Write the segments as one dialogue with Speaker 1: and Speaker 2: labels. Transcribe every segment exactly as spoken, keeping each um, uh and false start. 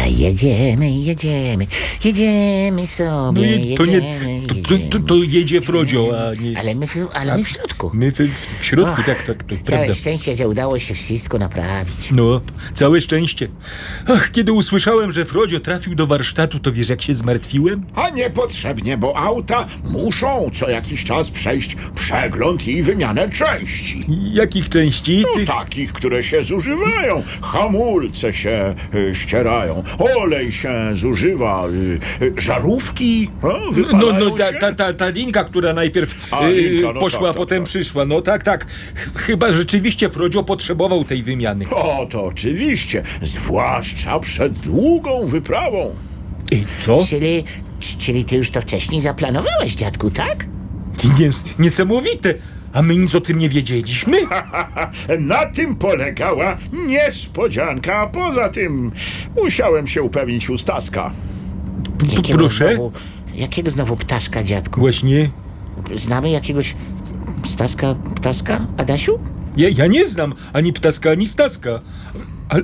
Speaker 1: jedziemy, jedziemy, jedziemy sobie,
Speaker 2: No i to nie,
Speaker 1: jedziemy,
Speaker 2: to, to, to, to jedzie Frodzio, a nie...
Speaker 1: Ale my w, ale my w środku.
Speaker 2: My w, w środku,
Speaker 1: Och,
Speaker 2: tak, tak, to
Speaker 1: Całe
Speaker 2: prawda.
Speaker 1: szczęście, że udało się wszystko naprawić.
Speaker 2: No, całe szczęście. Ach, kiedy usłyszałem, że Frodzio trafił do warsztatu, to wiesz, jak się zmartwiłem?
Speaker 3: A niepotrzebnie, bo auta muszą co jakiś czas przejść przegląd i wymianę części.
Speaker 2: Jakich części?
Speaker 3: No,
Speaker 2: Tych...
Speaker 3: takich, które się zużywają. Hamulce się y, ścierają, olej się zużywa, y, y, żarówki o,
Speaker 2: No,
Speaker 3: wypalają
Speaker 2: no, ta,
Speaker 3: się.
Speaker 2: ta, ta, ta linka, która najpierw
Speaker 3: A,
Speaker 2: y,
Speaker 3: linka, no
Speaker 2: poszła,
Speaker 3: tak, tak,
Speaker 2: potem
Speaker 3: tak.
Speaker 2: przyszła. No tak, tak. Ch- Chyba rzeczywiście Frodzio potrzebował tej wymiany.
Speaker 3: O, to oczywiście, zwłaszcza przed długą wyprawą.
Speaker 2: I co?
Speaker 1: Czyli, czyli ty już to wcześniej zaplanowałeś, dziadku, tak?
Speaker 2: Nies- niesamowite. A my nic o tym nie wiedzieliśmy?
Speaker 3: Na tym polegała niespodzianka, a poza tym musiałem się upewnić u Staska.
Speaker 2: P- p-
Speaker 1: Jakiego
Speaker 2: Proszę?
Speaker 1: znowu, jakiego znowu ptaszka, dziadku?
Speaker 2: Właśnie.
Speaker 1: Znamy jakiegoś Staska, ptaska, Adasiu?
Speaker 2: Ja, ja nie znam ani ptaska, ani stacka. Ale...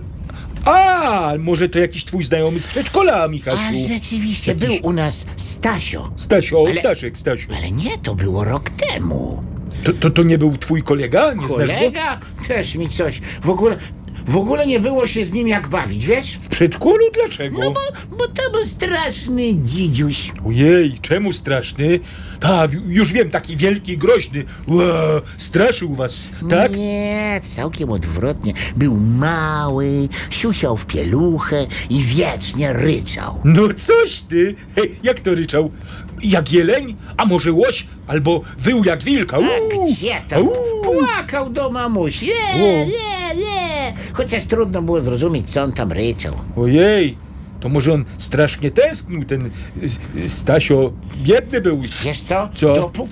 Speaker 2: A, może to jakiś twój znajomy z przedszkola, Michasiu?
Speaker 1: A rzeczywiście,
Speaker 2: Jakiś-
Speaker 1: był u nas Stasio.
Speaker 2: Stasio, o,
Speaker 1: Ale-
Speaker 2: Staszek, Stasiu.
Speaker 1: Ale nie, to było rok temu.
Speaker 2: To, to, to nie był twój kolega? Nie znasz go?
Speaker 1: Kolega? Też mi coś. W ogóle, w ogóle nie było się z nim jak bawić, wiesz?
Speaker 2: W przedszkolu? Dlaczego?
Speaker 1: No bo, bo to był straszny dzidziuś.
Speaker 2: Ojej, czemu straszny? A, już wiem, taki wielki, groźny. Ła, straszył was, tak?
Speaker 1: Nie, całkiem odwrotnie. Był mały, siusiał w pieluchę i wiecznie ryczał.
Speaker 2: No coś ty! Hej, jak to ryczał? Jak jeleń? A może łoś? Albo wył jak wilka?
Speaker 1: A
Speaker 2: Uuu,
Speaker 1: gdzie tam?
Speaker 2: au.
Speaker 1: Płakał do mamusi. Nie,
Speaker 2: O.
Speaker 1: nie, nie. Chociaż trudno było zrozumieć, co on tam ryczał.
Speaker 2: Ojej, to może on strasznie tęsknił, ten y, y, Stasio. Biedny był.
Speaker 1: Wiesz co?
Speaker 2: Co?
Speaker 1: Dopóki